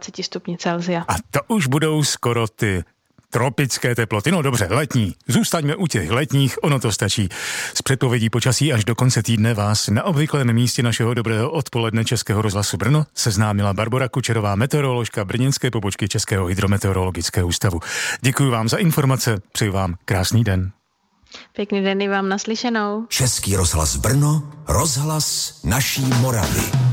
20 stupni Celsia. A to už budou skoro ty tropické teploty. No dobře, letní. Zůstaňme u těch letních, ono to stačí. Z předpovědí počasí až do konce týdne vás na obvyklém místě našeho dobrého odpoledne Českého rozhlasu Brno seznámila Barbora Kučerová, meteoroložka brněnské pobočky Českého hydrometeorologického ústavu. Děkuji vám za informace, přeji vám krásný den. Pěkný den i vám, naslyšenou. Český rozhlas Brno, rozhlas naší Moravy.